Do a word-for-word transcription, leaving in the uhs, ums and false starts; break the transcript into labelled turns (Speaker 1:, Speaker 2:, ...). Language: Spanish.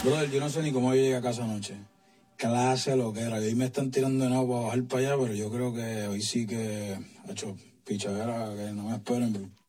Speaker 1: Brother, yo no sé ni cómo yo llegué a casa anoche. Clase lo que era. Y hoy me están tirando de nuevo para bajar para allá, pero yo creo que hoy sí que ha hecho pichadera, que no me esperen.